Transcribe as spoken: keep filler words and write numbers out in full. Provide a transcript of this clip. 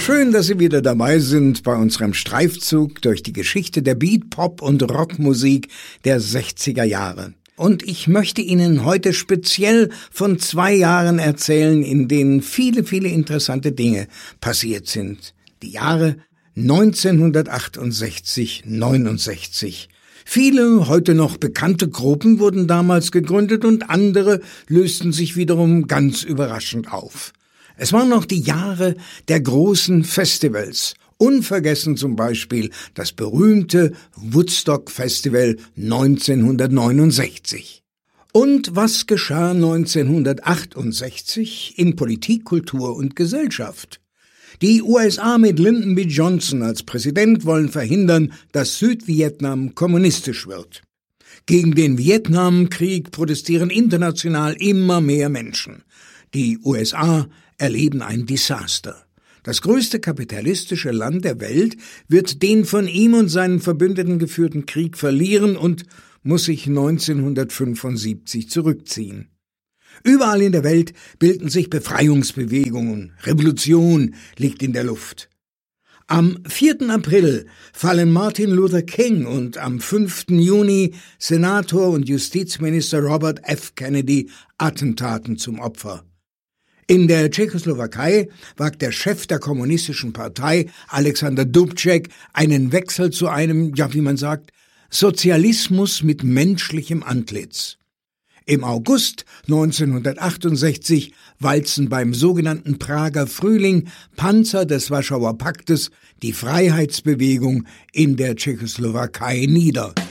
Schön, dass Sie wieder dabei sind bei unserem Streifzug durch die Geschichte der Beat-, Pop- und Rockmusik der sechziger Jahre. Und ich möchte Ihnen heute speziell von zwei Jahren erzählen, in denen viele, viele interessante Dinge passiert sind. Die Jahre neunzehnhundertachtundsechzig, neunundsechzig. Viele heute noch bekannte Gruppen wurden damals gegründet und andere lösten sich wiederum ganz überraschend auf. Es waren noch die Jahre der großen Festivals. Unvergessen zum Beispiel das berühmte Woodstock Festival neunzehnhundertneunundsechzig. Und was geschah neunzehnhundertachtundsechzig in Politik, Kultur und Gesellschaft? Die U S A mit Lyndon B. Johnson als Präsident wollen verhindern, dass Südvietnam kommunistisch wird. Gegen den Vietnamkrieg protestieren international immer mehr Menschen. Die U S A erleben ein Desaster. Das größte kapitalistische Land der Welt wird den von ihm und seinen Verbündeten geführten Krieg verlieren und muss sich neunzehnhundertfünfundsiebzig zurückziehen. Überall in der Welt bilden sich Befreiungsbewegungen. Revolution liegt in der Luft. Am vierten April fallen Martin Luther King und am fünften Juni Senator und Justizminister Robert F. Kennedy Attentaten zum Opfer. In der Tschechoslowakei wagt der Chef der kommunistischen Partei, Alexander Dubček, einen Wechsel zu einem, ja wie man sagt, Sozialismus mit menschlichem Antlitz. Im August neunzehnhundertachtundsechzig walzen beim sogenannten Prager Frühling Panzer des Warschauer Paktes die Freiheitsbewegung in der Tschechoslowakei nieder.